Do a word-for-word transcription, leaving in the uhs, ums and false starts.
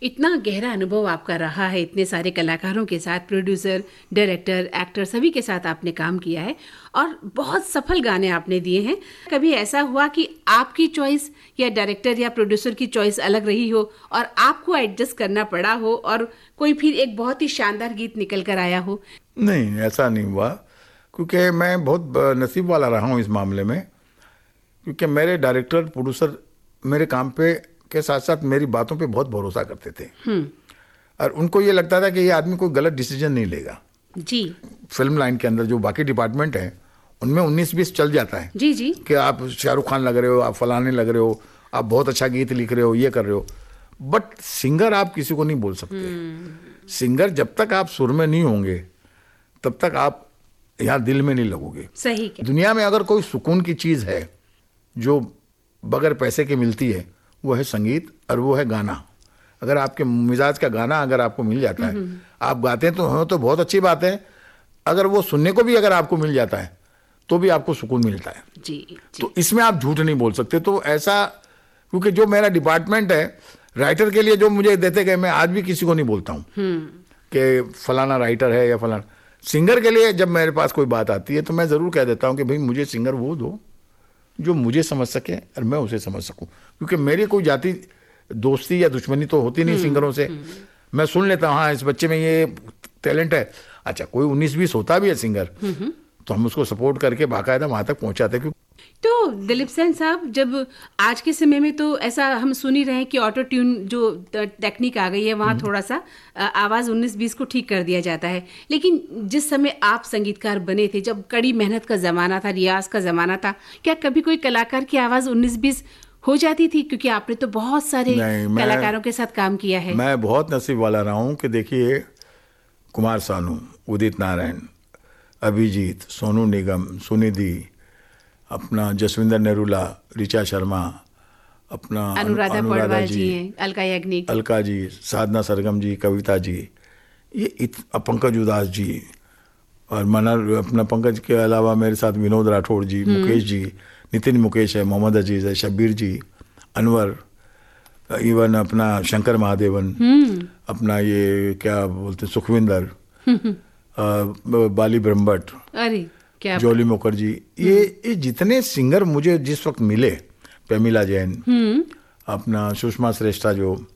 इतना गहरा अनुभव आपका रहा है, इतने सारे कलाकारों के साथ, प्रोड्यूसर, डायरेक्टर, एक्टर सभी के साथ आपने काम किया है और बहुत सफल गाने आपने दिए हैं। कभी ऐसा हुआ कि आपकी चॉइस या डायरेक्टर या प्रोड्यूसर की चॉइस अलग रही हो और आपको एडजस्ट करना पड़ा हो और कोई फिर एक बहुत ही शानदार गीत निकल कर आया हो? नहीं, ऐसा नहीं हुआ, क्योंकि मैं बहुत नसीब वाला रहा हूँ इस मामले में, क्योंकि मेरे डायरेक्टर प्रोड्यूसर मेरे काम पे के साथ साथ मेरी बातों पे बहुत भरोसा करते थे और उनको ये लगता था कि ये आदमी कोई गलत डिसीजन नहीं लेगा जी। फिल्म लाइन के अंदर जो बाकी डिपार्टमेंट है उनमें उन्नीस बीस चल जाता है जी जी कि आप शाहरुख खान लग रहे हो, आप फलाने लग रहे हो, आप बहुत अच्छा गीत लिख रहे हो, ये कर रहे हो, बट सिंगर आप किसी को नहीं बोल सकते। सिंगर जब तक आप सुर में नहीं होंगे तब तक आप यहाँ दिल में नहीं लगोगे। सही। दुनिया में अगर कोई सुकून की चीज है जो बगैर पैसे के मिलती है वो है संगीत और वो है गाना। अगर आपके मिजाज का गाना अगर आपको मिल जाता है, आप गाते हैं तो हो तो बहुत अच्छी बात है, अगर वो सुनने को भी अगर आपको मिल जाता है तो भी आपको सुकून मिलता है जी, जी। तो इसमें आप झूठ नहीं बोल सकते। तो ऐसा, क्योंकि जो मेरा डिपार्टमेंट है राइटर के लिए जो मुझे देते गए, मैं आज भी किसी को नहीं बोलता हूँ कि फलाना राइटर है या फलाना। सिंगर के लिए जब मेरे पास कोई बात आती है तो मैं जरूर कह देता हूँ कि भाई मुझे सिंगर वो दो जो मुझे समझ सके और मैं उसे समझ सकूं, क्योंकि मेरी कोई जाति दोस्ती या दुश्मनी तो होती नहीं सिंगरों से। मैं सुन लेता हूँ हाँ इस बच्चे में ये टैलेंट है, अच्छा कोई उन्नीस बीस होता भी है सिंगर तो हम उसको सपोर्ट करके बाकायदा वहां तक पहुंचाते हैं। तो दिलीप सेन साहब, जब आज के समय में तो ऐसा हम सुन ही रहे हैं कि ऑटो ट्यून जो टेक्निक आ गई है वहाँ थोड़ा सा आवाज़ उन्नीस बीस को ठीक कर दिया जाता है, लेकिन जिस समय आप संगीतकार बने थे, जब कड़ी मेहनत का ज़माना था, रियाज का ज़माना था, क्या कभी कोई कलाकार की आवाज़ उन्नीस बीस हो जाती थी? क्योंकि आपने तो बहुत सारे कलाकारों के साथ काम किया है। मैं बहुत नसीब वाला रहा हूँ कि देखिए कुमार सानू, उदित नारायण, अभिजीत, सोनू निगम, सुनिधि, अपना जसविंदर नेरुला, ऋचा शर्मा, अपना अनुराधा पौडवाल जी हैं, अलका याग्निक, अलका जी, साधना सरगम जी, कविता जी, ये पंकज उदास जी, और मनर अपना पंकज के अलावा मेरे साथ विनोद राठौड़ जी, मुकेश जी, नितिन मुकेश है, मोहम्मद अजीज है, शब्बीर जी, अनवर, इवन अपना शंकर महादेवन, अपना ये क्या बोलते सुखविंदर, बाली ब्रह्मभट्ट, अरे क्या जोली मुखर्जी, ये ये जितने सिंगर मुझे जिस वक्त मिले, पेमिला जैन, अपना सुषमा श्रेष्ठा जो